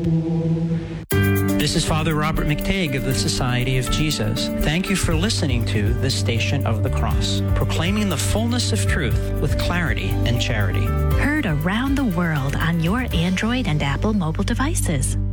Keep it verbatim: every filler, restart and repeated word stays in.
This is Father Robert McTague of the Society of Jesus. Thank you for listening to The Station of the Cross, proclaiming the fullness of truth with clarity and charity. Heard around the world on your Android and Apple mobile devices.